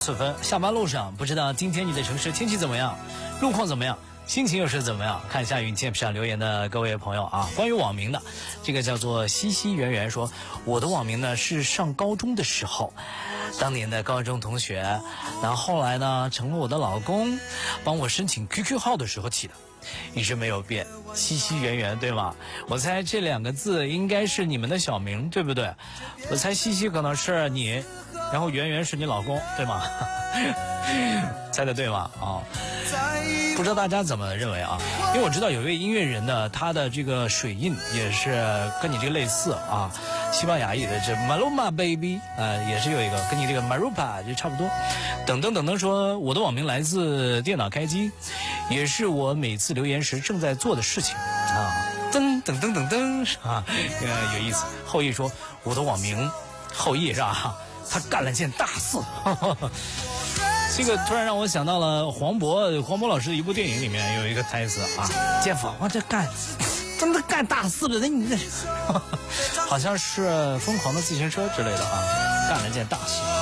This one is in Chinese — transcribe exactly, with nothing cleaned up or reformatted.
四分，下班路上，不知道今天你的城市天气怎么样，路况怎么样，心情又是怎么样？看一下云键上留言的各位朋友啊，关于网名的，这个叫做西西圆圆说，我的网名呢是上高中的时候，当年的高中同学，然后后来呢成了我的老公，帮我申请 Q Q 号的时候起的，一直没有变，西西圆圆对吗？我猜这两个字应该是你们的小名，对不对？我猜西西可能是你，然后圆圆是你老公，对吗？猜的对吗？啊、哦，不知道大家怎么认为啊？因为我知道有一位音乐人呢，他的这个水印也是跟你这个类似啊，西班牙语的这 Maluma Baby 啊、呃，也是有一个跟你这个 Marupa 就差不多。等等等等说，我的网名来自电脑开机，也是我每次留言时正在做的事情啊。噔噔噔噔噔啊，呃，有意思。后羿说，我的网名后羿是吧？他干了件大事。呵呵呵，这个突然让我想到了黄渤黄渤老师的一部电影里面有一个台词啊，剑锋我这干真的干大事了，那你这好像是疯狂的自行车之类的啊，干了件大事。